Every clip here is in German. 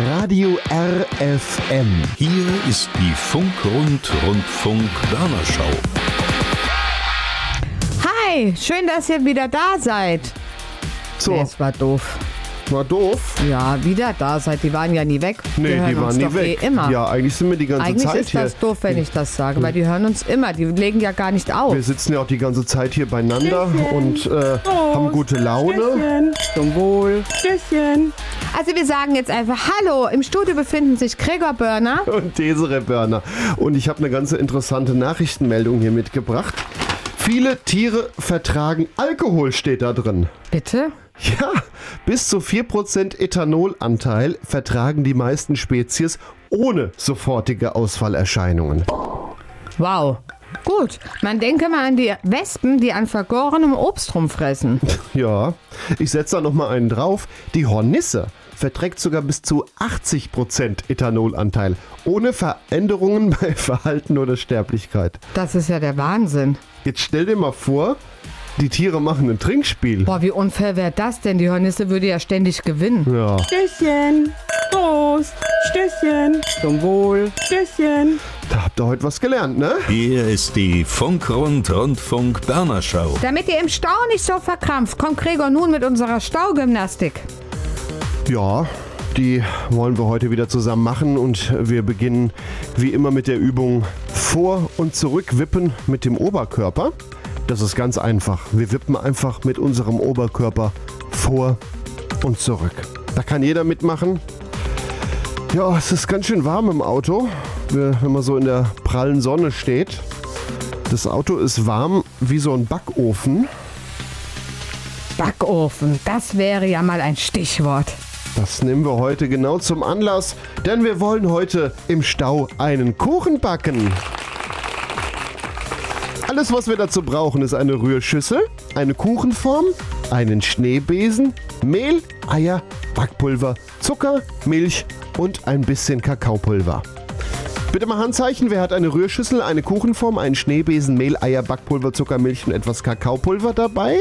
Radio RFM. Hier ist die Funk-Rundfunk-Börnerschau. Hi, schön, dass ihr wieder da seid. So, Es war doof. war doof. Ja, wieder da seid. Die waren ja nie weg. Nee, hören die waren uns nie doch weg. Immer. Ja, eigentlich sind wir die ganze Eigentlich Zeit ist hier. das doof, wenn ich das sage, weil die hören uns immer. Die legen ja gar nicht auf. Wir sitzen ja auch die ganze Zeit hier beieinander und haben gute Laune. Zum Wohl. Tschüsschen. Also wir sagen jetzt einfach Hallo. Im Studio befinden sich Gregor Börner. Und Desiree Börner. Und ich habe eine ganz interessante Nachrichtenmeldung hier mitgebracht. Viele Tiere vertragen Alkohol, steht da drin. Bitte? Ja, bis zu 4% Ethanolanteil vertragen die meisten Spezies ohne sofortige Ausfallerscheinungen. Wow. Gut. Man denke mal an die Wespen, die an vergorenem Obst rumfressen. Ja, ich setze da nochmal einen drauf. Die Hornisse verträgt sogar bis zu 80% Ethanolanteil, ohne Veränderungen bei Verhalten oder Sterblichkeit. Das ist ja der Wahnsinn. Jetzt stell dir mal vor, die Tiere machen ein Trinkspiel. Boah, wie unfair wäre das denn? Die Hornisse würde ja ständig gewinnen. Ja, Tschüsschen. Prost. Stößchen. Zum Wohl. Tschüsschen. da habt ihr heute was gelernt, ne? Hier ist die Funk-Rundfunk-Börnerschau. Damit ihr im Stau nicht so verkrampft, kommt Gregor nun mit unserer Staugymnastik. Ja, die wollen wir heute wieder zusammen machen und wir beginnen wie immer mit der Übung vor und zurück wippen mit dem Oberkörper. Das ist ganz einfach. Wir wippen einfach mit unserem Oberkörper vor und zurück. Da kann jeder mitmachen. Ja, es ist ganz schön warm im Auto, wenn man so in der prallen Sonne steht. Das Auto ist warm wie so ein Backofen. Backofen, das wäre ja mal ein Stichwort. Das nehmen wir heute genau zum Anlass, denn wir wollen heute im Stau einen Kuchen backen. Alles, was wir dazu brauchen, ist eine Rührschüssel, eine Kuchenform, einen Schneebesen, Mehl, Eier, Backpulver, Zucker, Milch und ein bisschen Kakaopulver. Bitte mal Handzeichen, wer hat eine Rührschüssel, eine Kuchenform, einen Schneebesen, Mehl, Eier, Backpulver, Zucker, Milch und etwas Kakaopulver dabei?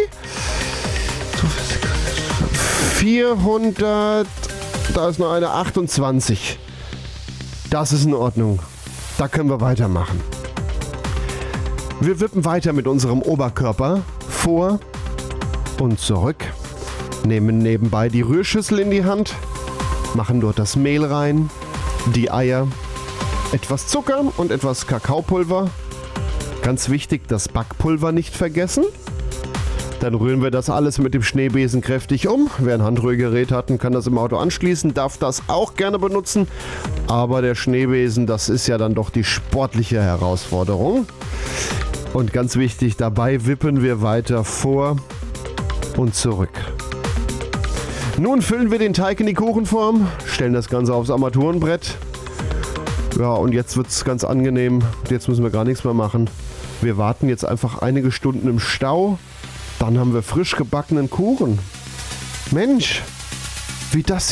400, da ist noch eine 28. Das ist in Ordnung. Da können wir weitermachen. Wir wippen weiter mit unserem Oberkörper vor und zurück, nehmen nebenbei die Rührschüssel in die Hand, machen dort das Mehl rein, die Eier, etwas Zucker und etwas Kakaopulver. Ganz wichtig, das Backpulver nicht vergessen. Dann rühren wir das alles mit dem Schneebesen kräftig um. Wer ein Handrührgerät hat, kann das im Auto anschließen, darf das auch gerne benutzen. Aber der Schneebesen, das ist ja dann doch die sportliche Herausforderung. Und ganz wichtig, dabei wippen wir weiter vor und zurück. Nun füllen wir den Teig in die Kuchenform, stellen das Ganze aufs Armaturenbrett. Ja, und jetzt wird es ganz angenehm. Jetzt müssen wir gar nichts mehr machen. Wir warten jetzt einfach einige Stunden im Stau. Dann haben wir frisch gebackenen Kuchen. Mensch, wie das